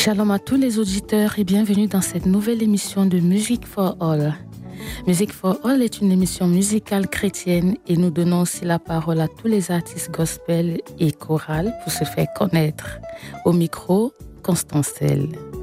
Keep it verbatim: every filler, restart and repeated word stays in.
Shalom à tous les auditeurs et bienvenue dans cette nouvelle émission de Music for All. Music for All est une émission musicale chrétienne et nous donnons aussi la parole à tous les artistes gospel et chorales pour se faire connaître. Au micro, Constancelle.